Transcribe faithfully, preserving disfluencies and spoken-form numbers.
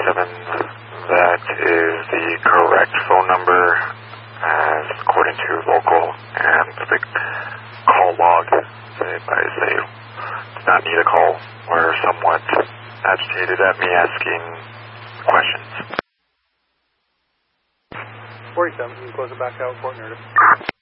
seven, that is the correct phone number as according to local, and the call log, they advise they did not need a call, were somewhat agitated at me asking questions. forty-seven, you can close it back out, Fort Meredith.